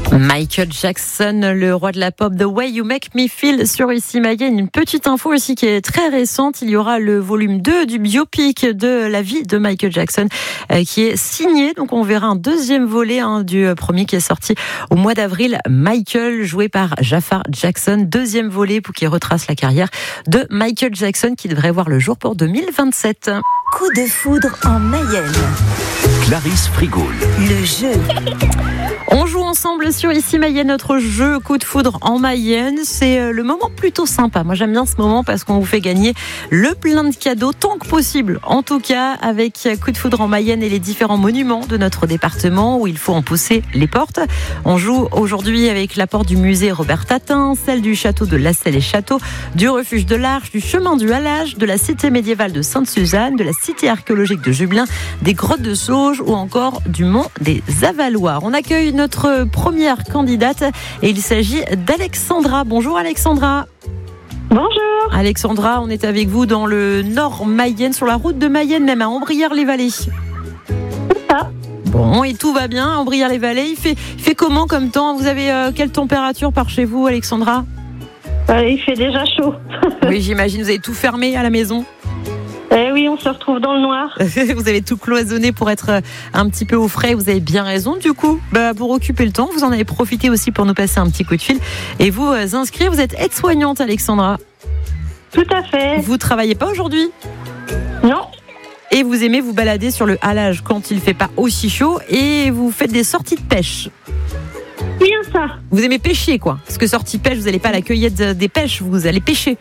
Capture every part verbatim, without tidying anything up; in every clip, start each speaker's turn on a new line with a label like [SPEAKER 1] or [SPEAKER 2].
[SPEAKER 1] Michael Jackson, le roi de la pop, The Way You Make Me Feel sur Ici Mayenne. Une petite info aussi qui est très récente. Il y aura le volume deux du biopic de la vie de Michael Jackson euh, qui est signé. Donc on verra un deuxième volet hein, du premier qui est sorti au mois d'avril. Michael, joué par Jafar Jackson. Deuxième volet pour qui retrace la carrière de Michael Jackson qui devrait voir le jour pour deux mille vingt-sept.
[SPEAKER 2] Coup de foudre en Mayenne.
[SPEAKER 3] Clarisse Frigoul.
[SPEAKER 2] Le jeu.
[SPEAKER 1] On joue ensemble sur Ici Mayenne, notre jeu Coup de foudre en Mayenne. C'est le moment plutôt sympa. Moi, j'aime bien ce moment parce qu'on vous fait gagner le plein de cadeaux tant que possible. En tout cas, avec Coup de foudre en Mayenne et les différents monuments de notre département où il faut en pousser les portes. On joue aujourd'hui avec la porte du musée Robert Tatin, celle du château de Lassay-les-Châteaux, du refuge de l'Arche, du chemin du Halage, de la cité médiévale de Sainte-Suzanne, de la cité archéologique de Jubelin, des grottes de Sauge ou encore du mont des Avaloirs. On accueille notre première candidate et il s'agit d'Alexandra. Bonjour Alexandra.
[SPEAKER 4] Bonjour.
[SPEAKER 1] Alexandra, on est avec vous dans le nord Mayenne, sur la route de Mayenne, même à Ambrières-les-Vallées.
[SPEAKER 4] C'est ça.
[SPEAKER 1] Bon, et tout va bien à Ambrières-les-Vallées. Il fait, il fait comment comme temps? Vous avez euh, quelle température par chez vous, Alexandra?
[SPEAKER 4] euh, Il fait déjà chaud.
[SPEAKER 1] Oui, j'imagine. Vous avez tout fermé à la maison?
[SPEAKER 4] Eh oui, on se retrouve dans le noir.
[SPEAKER 1] Vous avez tout cloisonné pour être un petit peu au frais. Vous avez bien raison, du coup. Bah, pour occuper le temps, vous en avez profité aussi pour nous passer un petit coup de fil et vous euh, inscrire. Vous êtes aide-soignante, Alexandra.
[SPEAKER 4] Tout à fait.
[SPEAKER 1] Vous travaillez pas aujourd'hui?
[SPEAKER 4] Non.
[SPEAKER 1] Et vous aimez vous balader sur le halage quand il fait pas aussi chaud et vous faites des sorties de pêche.
[SPEAKER 4] Bien ça.
[SPEAKER 1] Vous aimez pêcher, quoi. Parce que sortie pêche, vous n'allez pas à la cueillette des pêches, vous allez pêcher.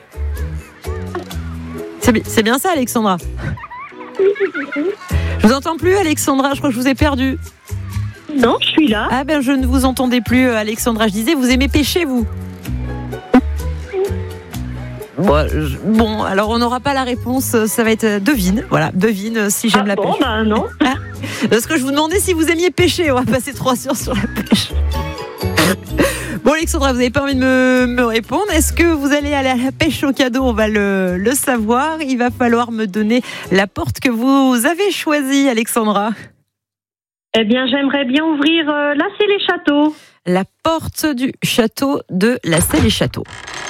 [SPEAKER 1] C'est bien ça, Alexandra? Je vous entends plus, Alexandra. Je crois que je vous ai perdu.
[SPEAKER 4] Non, je suis là.
[SPEAKER 1] Ah ben, je ne vous entendais plus, Alexandra. Je disais, vous aimez pêcher, vous? Bon, je... bon alors on n'aura pas la réponse. Ça va être devine. Voilà, devine si j'aime
[SPEAKER 4] ah
[SPEAKER 1] la
[SPEAKER 4] bon,
[SPEAKER 1] pêche.
[SPEAKER 4] Bah non.
[SPEAKER 1] Ah, parce que je vous demandais si vous aimiez pêcher. On va passer trois heures sur la pêche. Bon Alexandra, vous n'avez pas envie de me, me répondre. Est-ce que vous allez aller à la pêche au cadeau? On va le, le savoir. Il va falloir me donner la porte que vous avez choisie, Alexandra.
[SPEAKER 4] Eh bien, j'aimerais bien ouvrir euh, Lassay-les-Châteaux.
[SPEAKER 1] La porte du château de Lassay-les-Châteaux.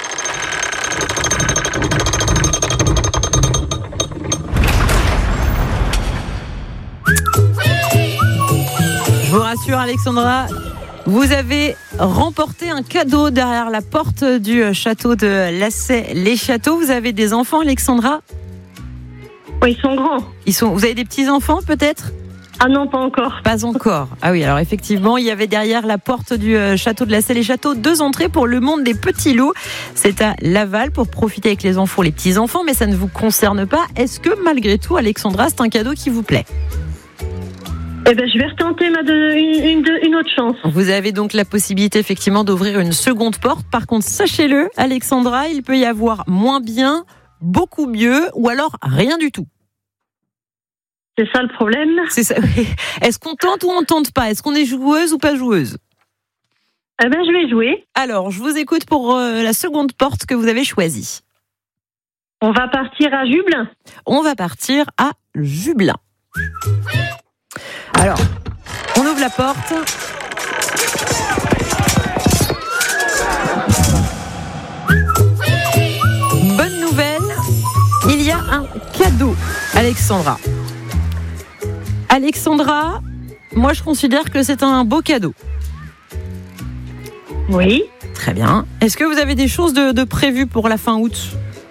[SPEAKER 1] Je vous rassure, Alexandra, vous avez remporté un cadeau derrière la porte du château de Lassay-les-Châteaux. Vous avez des enfants, Alexandra?
[SPEAKER 4] Oui, ils sont grands.
[SPEAKER 1] Ils sont. Vous avez des petits-enfants, peut-être?
[SPEAKER 4] Ah non, pas encore.
[SPEAKER 1] Pas encore. Ah oui, alors effectivement, il y avait derrière la porte du château de Lassay-les-Châteaux deux entrées pour le monde des petits loups. C'est à Laval pour profiter avec les enfants, les petits-enfants, mais ça ne vous concerne pas. Est-ce que malgré tout, Alexandra, c'est un cadeau qui vous plaît?
[SPEAKER 4] Eh ben, je vais retenter ma de, une, une, une autre chance.
[SPEAKER 1] Vous avez donc la possibilité effectivement d'ouvrir une seconde porte. Par contre, sachez-le, Alexandra, il peut y avoir moins bien, beaucoup mieux, ou alors rien du tout.
[SPEAKER 4] C'est ça le problème.
[SPEAKER 1] C'est ça. Est-ce qu'on tente ou on tente pas? Est-ce qu'on est joueuse ou pas joueuse?
[SPEAKER 4] Eh ben, je vais jouer.
[SPEAKER 1] Alors, je vous écoute pour euh, la seconde porte que vous avez choisie.
[SPEAKER 4] On va partir à Jubelin.
[SPEAKER 1] On va partir à Jubelin. Alors, on ouvre la porte. Bonne nouvelle, il y a un cadeau, Alexandra. Alexandra, moi je considère que c'est un beau cadeau.
[SPEAKER 4] Oui.
[SPEAKER 1] Très bien. Est-ce que vous avez des choses de, de prévues pour la fin août?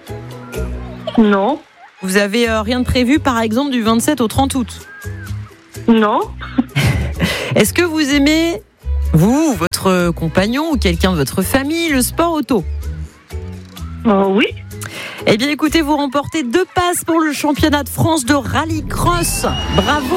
[SPEAKER 4] Non.
[SPEAKER 1] Vous avez euh, rien de prévu, par exemple, du vingt-sept au trente août?
[SPEAKER 4] Non.
[SPEAKER 1] Est-ce que vous aimez, vous, votre compagnon ou quelqu'un de votre famille, le sport auto?
[SPEAKER 4] Oh, oui.
[SPEAKER 1] Eh bien, écoutez, vous remportez deux passes pour le championnat de France de rallycross. Bravo.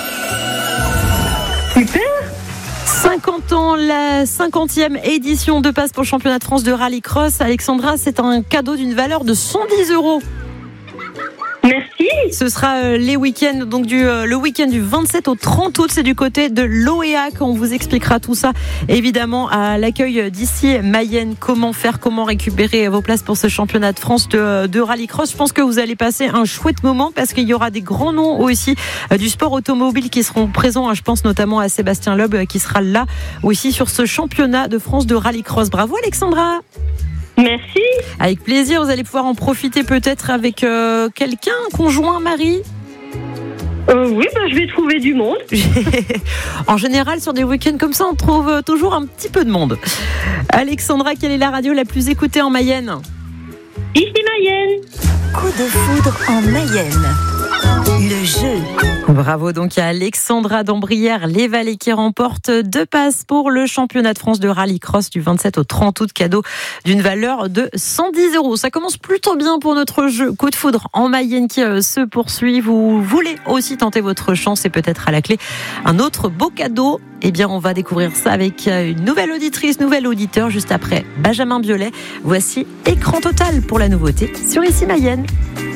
[SPEAKER 4] Super.
[SPEAKER 1] cinquante ans, la cinquantième édition de passes pour le championnat de France de rallycross. Alexandra, c'est un cadeau d'une valeur de cent dix euros.
[SPEAKER 4] Merci.
[SPEAKER 1] Ce sera euh, les week-ends, donc du, euh, le week-end du vingt-sept au trente août, c'est du côté de l'O E A qu'on vous expliquera tout ça, évidemment, à l'accueil d'ici Mayenne. Comment faire, comment récupérer vos places pour ce championnat de France de, de rallycross. Je pense que vous allez passer un chouette moment parce qu'il y aura des grands noms aussi euh, du sport automobile qui seront présents. Hein, je pense notamment à Sébastien Loeb euh, qui sera là aussi sur ce championnat de France de rallycross. Bravo Alexandra.
[SPEAKER 4] Merci.
[SPEAKER 1] Avec plaisir, vous allez pouvoir en profiter peut-être avec euh, quelqu'un, un conjoint, mari.
[SPEAKER 4] Euh, oui, bah, je vais trouver du monde.
[SPEAKER 1] En général, sur des week-ends comme ça, on trouve toujours un petit peu de monde. Alexandra, quelle est la radio la plus écoutée en Mayenne ?
[SPEAKER 4] Ici Mayenne.
[SPEAKER 2] Coup de foudre en Mayenne. Le jeu.
[SPEAKER 1] Bravo donc à Alexandra d'Ambrières, les Vallées qui remporte deux passes pour le championnat de France de rallycross du vingt-sept au trente août, cadeau d'une valeur de cent dix euros. Ça commence plutôt bien pour notre jeu Coup de foudre en Mayenne qui euh, se poursuit. Vous voulez aussi tenter votre chance et peut-être à la clé un autre beau cadeau. Eh bien, on va découvrir ça avec une nouvelle auditrice, nouvel auditeur juste après Benjamin Biolay. Voici Écran total pour la nouveauté sur Ici Mayenne.